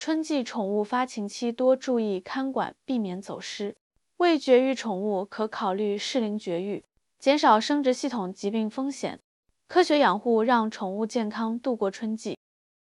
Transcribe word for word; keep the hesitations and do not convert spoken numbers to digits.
春季宠物发情期多注意看管，避免走失。未绝育宠物可考虑适龄绝育，减少生殖系统疾病风险。科学养护让宠物健康度过春季。